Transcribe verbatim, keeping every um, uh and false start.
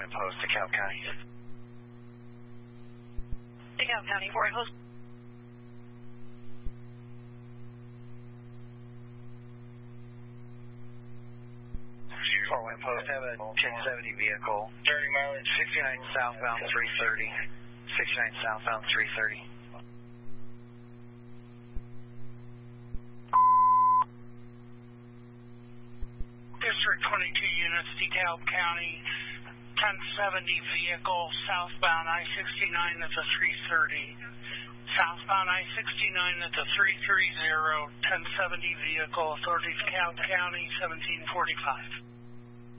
Warren Post, DeKalb County. DeKalb County, Warren Post. Fort Wayne Post, have a ten seventy vehicle. thirty mileage. sixty-nine southbound three thirty. sixty-nine southbound three thirty. District twenty-two units, DeKalb County, ten seventy vehicle, southbound I sixty-nine at the three thirty. Southbound I sixty-nine at the three thirty, ten seventy vehicle, authority DeKalb County, seventeen forty-five.